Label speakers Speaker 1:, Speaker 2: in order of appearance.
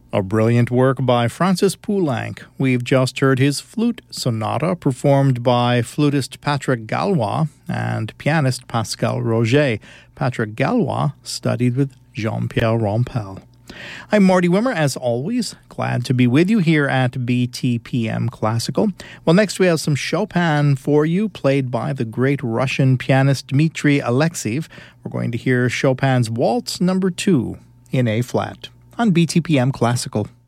Speaker 1: A brilliant work by Francis Poulenc. We've just heard his flute sonata performed by flutist Patrick Gallois and pianist Pascal Roger. Patrick Gallois studied with Jean-Pierre Rampal. I'm Marty Wimmer, as always. Glad to be with you here at BTPM Classical. Well, next we have some Chopin for you, played by the great Russian pianist Dmitri Alexeyev. We're going to hear Chopin's Waltz No. 2 in A-flat on BTPM Classical.